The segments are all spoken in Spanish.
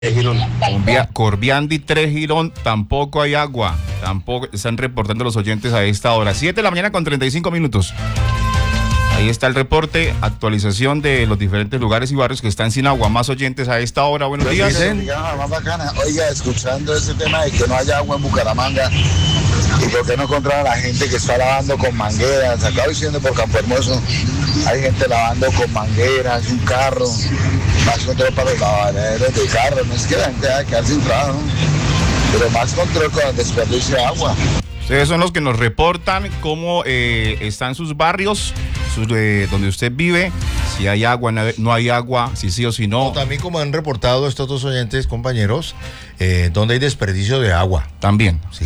Corviandi 3 Girón, tampoco hay agua. Tampoco están reportando los oyentes a esta hora. 7 de la mañana con 35 minutos. Ahí está el reporte, actualización de los diferentes lugares y barrios que están sin agua. Más oyentes a esta hora. Buenos días. Más bacana. Oiga, escuchando ese tema de que no haya agua en Bucaramanga, ¿y por qué no encontrar a la gente que está lavando con mangueras? Acabo diciendo por Campo Hermoso, hay gente lavando con mangueras, un carro, más control para los lavaderos de carro. No es que la gente va a quedar sin trabajo, pero más control con el desperdicio de agua. Ustedes son los que nos reportan cómo están sus barrios, donde usted vive, si hay agua, no hay agua, si sí o si no. También como han reportado estos dos oyentes, compañeros, donde hay desperdicio de agua. También. Sí.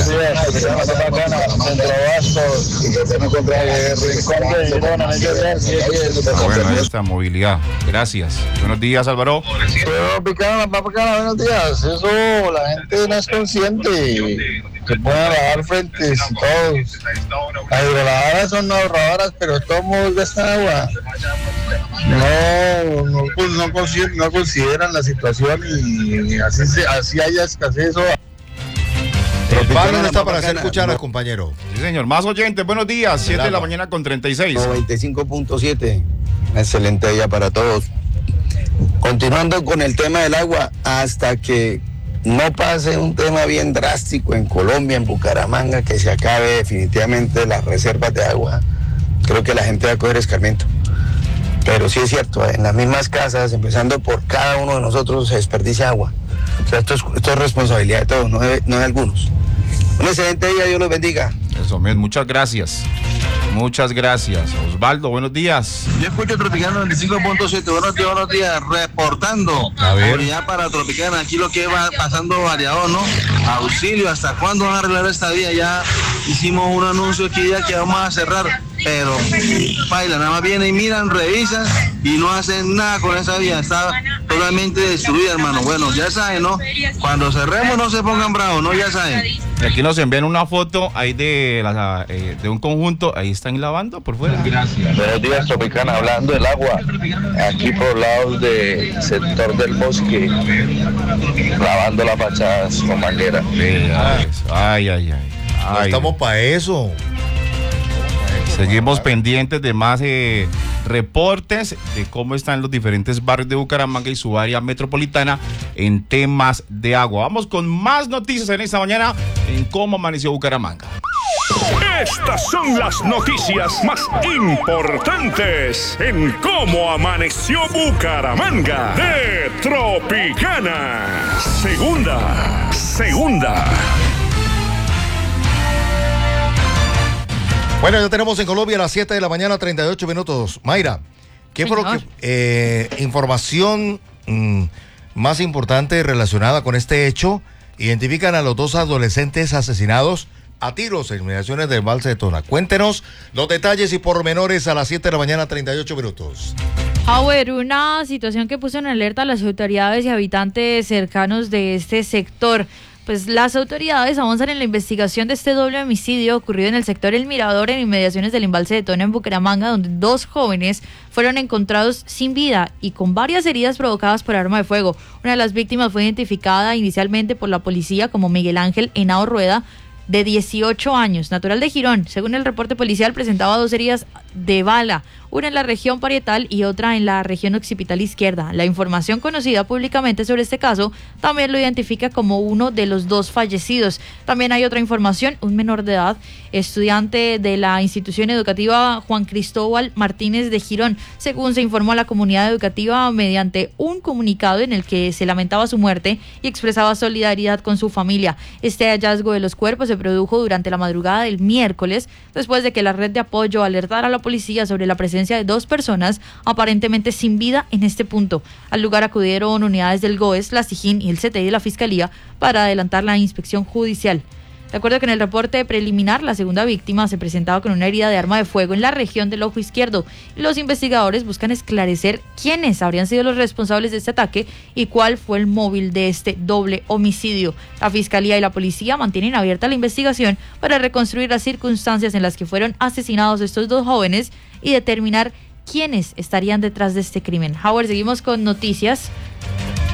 Bueno, ahí está, movilidad. Gracias. Buenos días, Álvaro. Buenos días. Eso, la gente no es consciente. Se pueden lavar frentes y todo. Las hidrolavadoras son ahorradoras, pero todos gastan agua. No consideran la situación y así haya escasez. El palo no está para hacer cuchara, compañero. Sí, señor. Más oyentes, buenos días. 7 de la mañana con 36. 95.7. Excelente día para todos. Continuando con el tema del agua, hasta que no pase un tema bien drástico en Colombia, en Bucaramanga, que se acabe definitivamente las reservas de agua, creo que la gente va a coger escarmiento. Pero sí es cierto, en las mismas casas, empezando por cada uno de nosotros, se desperdicia agua. O sea, esto es responsabilidad de todos, no de algunos. Un excelente día, Dios los bendiga. Eso, muchas gracias. Muchas gracias. Osvaldo, buenos días. Yo escucho Tropicana 95.7. Buenos días. Reportando. Seguridad para Tropicana. Aquí lo que va pasando variado, ¿no? Auxilio. ¿Hasta cuándo van a arreglar esta vía? Ya hicimos un anuncio aquí ya que vamos a cerrar. Pero baila, nada más vienen y miran, revisan y no hacen nada con esa vía. Está totalmente destruida, hermano. Bueno, ya saben, ¿no? Cuando cerremos no se pongan bravos, ¿no? Ya saben. Y aquí nos envían una foto ahí de un conjunto. Ahí están lavando por fuera. Gracias. Buenos días, Tropicana. Hablando del agua, aquí por lados del sector del bosque, lavando las fachadas con manguera. Ay. No estamos para eso. Seguimos pendientes de más reportes de cómo están los diferentes barrios de Bucaramanga y su área metropolitana en temas de agua. Vamos con más noticias en esta mañana en cómo amaneció Bucaramanga. Estas son las noticias más importantes en cómo amaneció Bucaramanga de Tropicana. Segunda. Bueno, ya tenemos en Colombia a las 7 de la mañana, 38 minutos. Mayra, ¿qué fue lo que información más importante relacionada con este hecho? Identifican a los dos adolescentes asesinados a tiros en inmediaciones del embalse de Tona. Cuéntenos los detalles y pormenores a las 7 de la mañana, 38 minutos. Howard, una situación que puso en alerta a las autoridades y habitantes cercanos de este sector. Pues las autoridades avanzan en la investigación de este doble homicidio ocurrido en el sector El Mirador, en inmediaciones del embalse de Tona en Bucaramanga, donde dos jóvenes fueron encontrados sin vida y con varias heridas provocadas por arma de fuego. Una de las víctimas fue identificada inicialmente por la policía como Miguel Ángel Henao Rueda, de 18 años, natural de Girón. Según el reporte policial, presentaba dos heridas de bala, una en la región parietal y otra en la región occipital izquierda. La información conocida públicamente sobre este caso también lo identifica como uno de los dos fallecidos. También hay otra información, un menor de edad, estudiante de la institución educativa Juan Cristóbal Martínez de Girón, según se informó a la comunidad educativa mediante un comunicado en el que se lamentaba su muerte y expresaba solidaridad con su familia. Este hallazgo de los cuerpos se produjo durante la madrugada del miércoles, después de que la red de apoyo alertara a la policía sobre la presencia de dos personas aparentemente sin vida en este punto. Al lugar acudieron unidades del GOES, la SIJIN y el CTI de la Fiscalía para adelantar la inspección judicial. De acuerdo con el reporte preliminar, la segunda víctima se presentaba con una herida de arma de fuego en la región del ojo izquierdo. Los investigadores buscan esclarecer quiénes habrían sido los responsables de este ataque y cuál fue el móvil de este doble homicidio. La Fiscalía y la Policía mantienen abierta la investigación para reconstruir las circunstancias en las que fueron asesinados estos dos jóvenes y determinar quiénes estarían detrás de este crimen. Howard, seguimos con noticias.